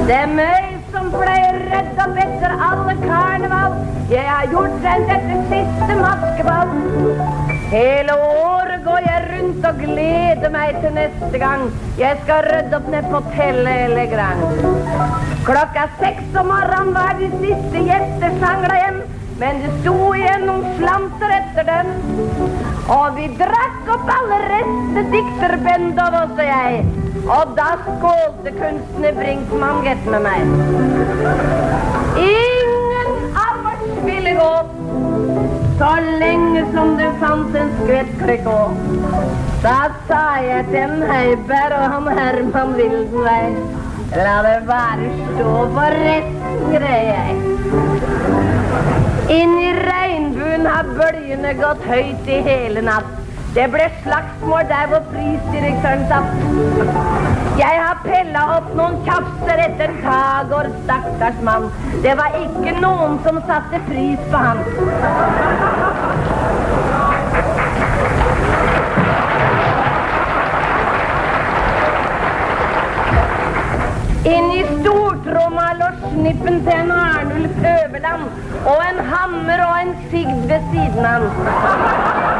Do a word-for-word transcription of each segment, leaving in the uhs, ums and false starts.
Det er meg som pleier redd opp etter alle karneval. Jeg har gjort den dette siste maskeball. Hele året går jeg rundt og gleder meg til neste gang. Jeg skal rydde opp ned på Telle Elegrand. Klokka seks om morgenen var de siste gjester sangla hjem, men det sto igjen noen slanter etter dem. Og vi drakk opp alle rester, dikter Bendovs og jeg. Og da skålte kunstner Brinkmann gett med meg. Ingen av oss ville gå så lenge som det fanns en skvett klikå. Da sa jeg til en Heiberg og han Herman Wildenvei, la det bare stå for resten, greier jeg. Inn i regnbuen har bølgene gått høyt i hele natt. Det ble slagsmål der hvor prisdirektøren satt. Jeg har pillet opp noen tjafser etter Tagård, stakkars mann. Det var ikke noen som satte pris på han. Inn i stortromma lå snippen til en Arnulf Øverland, og en hammer og en sigd ved siden av han.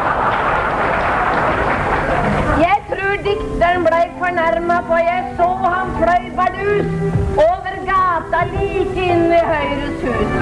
Jeg tror dikteren ble fornærmet, for jeg så han fløy bardus over gata like inn i Høyres hus.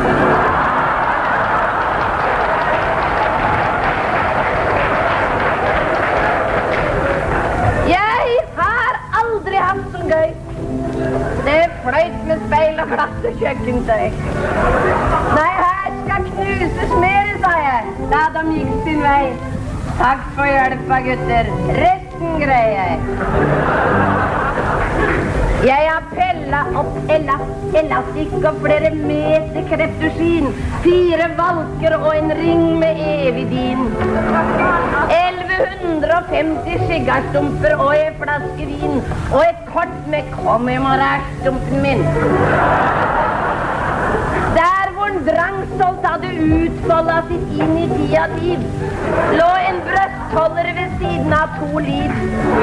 Jeg har aldri hatt så gøy. Det fløyt med speil og glass og kjøkkentøy. Nei, her skal knuses mer, sa jeg, da de gikk sin vei. Takk for hjelpa, gutter. Resten greier jeg. Jeg har pellet opp elast, elastikk og flere meter kreptosin, fire valker og en ring med evidin. elleve hundre og femti sigarstumper og en flaske vin, og et kort med kom i morgenstumpen min. Der hvor en drangstolt hadde utfoldet sitt initiativ, lå en brøstholder ved siden av to liv.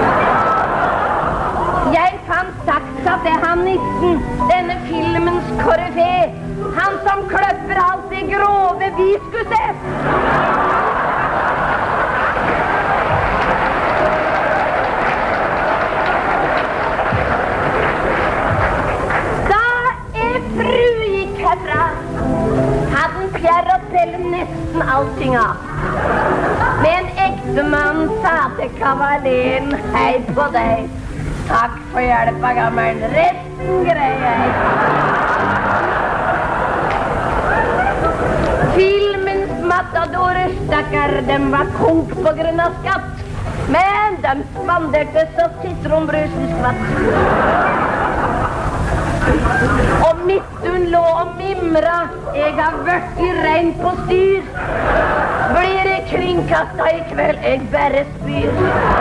Jeg fant saksa til han nissen, denne filmens koryfé, han som kløpper alt det grove vi skulle se. Da er fru gikk herfra, hadde en Pierre og Pelle nesten allting av. Men ektemann sa til kavaleren, hei på deg. Takk for hjelpa, gammel. Resten greier jeg. Filmens matadorer, stakkar, dem var konk på grunn av skatt. Men de spanderte så citronbrusen skvatt. Og midtun lå og mimra, jeg har vært i rein på styr. Blir jeg kringkastet i kveld, jeg bare spyr.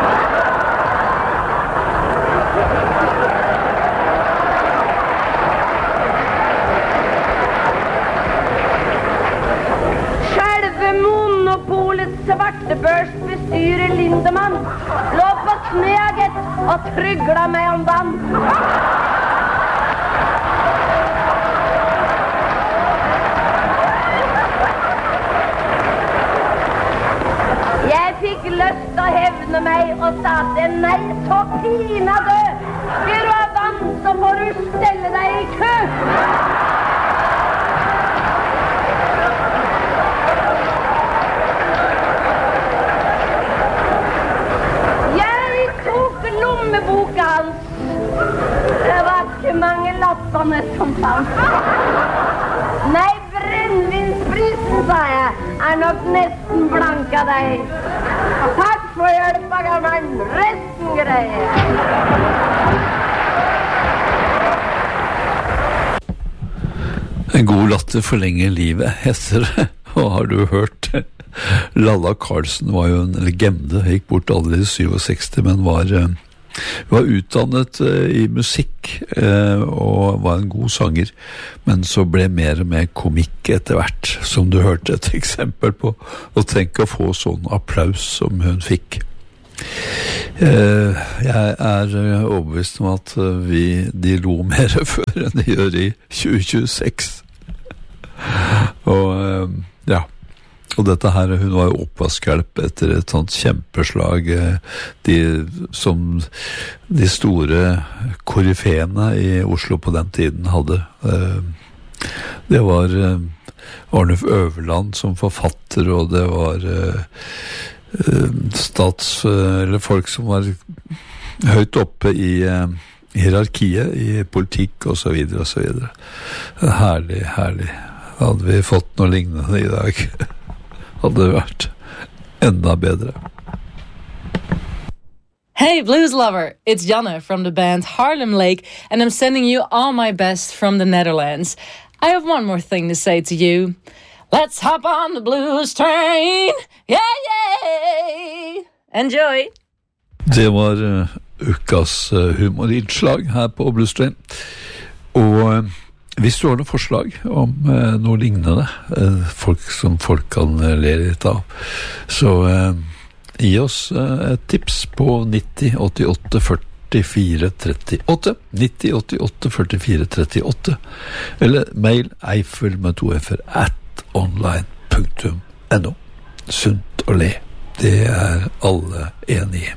Selve monopolets svartebørs bestyrer Lindemann lå på kneget og trygla meg om vann. Jeg fikk lyst til å hevne meg og sa til nei, så pina dø. Vil du ha vann, så får du stelle deg i kø. Jeg tok lommeboka hans. Det var ikke mange lappene som fant. Nei, brennvinsprisen, sa jeg, er nok nesten blank av deg. Takk for hjelpa, gammel. Resten greier. En god latter forlenger livet, heter det. Og har du hørt? Lalla Karlsen var jo en legende, gikk bort aldri i sekstisju, men var, var utdannet i musikk og var en god sanger, men så ble mer og mer komikk etter hvert, som du hørte et eksempel på, og tenk å få sånn applaus som hun fikk. Eh, jeg er overbevist om at vi, de lo mer før enn de gjør i tjue tjueseks. Og eh, ja, og dette her, hun var jo oppvaskhjelp etter et sånt kjempeslag, de, som de store koryfene i Oslo på den tiden hadde. Det var Arnulf Øverland som forfatter, og det var stats, eller folk som var høyt oppe i hierarkiet, i politikk og så videre og så videre. Herlig, herlig. Hadde vi fått noe lignende i dag, hadde det vært enda bedre. Hey blues lover, it's Janne from the band Harlem Lake, and I'm sending you all my best from the Netherlands. I have one more thing to say to you. Let's hop on the blues train. Yeah, yeah. Enjoy. Det var uh, ukas uh, humorinnslag her på Blues Train. Og uh, hvis du har noen forslag om uh, noe lignende, uh, folk som folk kan uh, le litt av, så uh, gi oss uh, et tips på nitti åttiåtte førtifire trettiåtte, nitti åttiåtte førtifire trettiåtte, eller mail eifel med to f-er at online punktum no. Sunt å le, det er alle enige.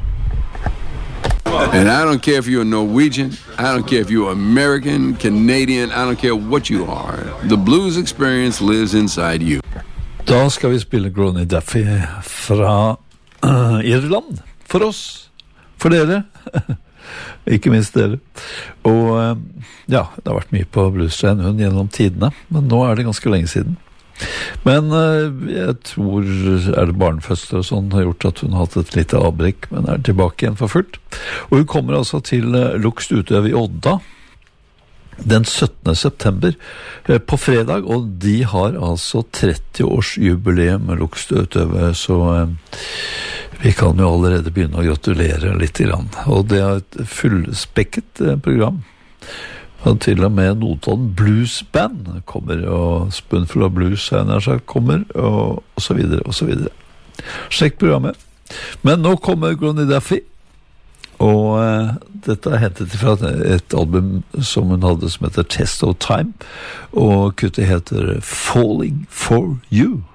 And I don't care if you're Norwegian, I don't care if you're American, Canadian, I don't care what you are. The blues experience lives inside you. Da skal vi spille Gronny Daffy fra uh, Irland. For oss, for dere, ikke minst dere. Og uh, ja, det har vært mye på Blues Train hun gjennom tidene, men nå er det ganske lenge siden. Men uh, jeg tror er det barnefødsler og sånn har gjort at hun har hatt et lite avbrekk, men er tilbake igjen for fullt. Og hun kommer altså til uh, Lux Utøv i Odda den syttende september uh, på fredag, og de har altså tretti års jubileum med Lux Utøv, så uh, vi kan jo allerede begynne å gratulere litt grann. Og det er et fullspekket uh, program. Og til og med Notodden Blues Band kommer, og Spoonful of Blues kommer, og, og så videre, og så videre. Sjekk programmet. Men nå kommer Gronny Daffy, og uh, dette er hentet fra et album som hun hadde som heter Test of Time, og kuttet heter Falling for You.